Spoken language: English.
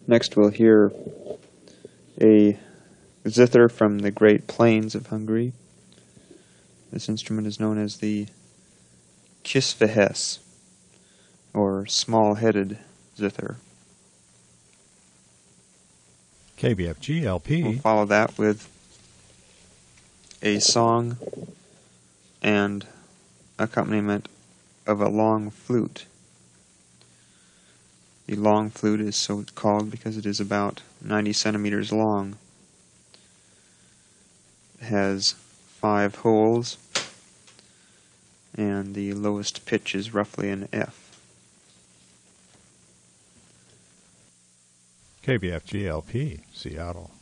Next we'll hear a zither from the Great Plains of Hungary. This instrument is known as the kisvehes, or small-headed zither. KBFG-LP. We'll follow that with a song and accompaniment of a long flute. The long flute is so called because it is about 90 centimeters long. It has 5 holes, and the lowest pitch is roughly an F. KBFG-LP, Seattle.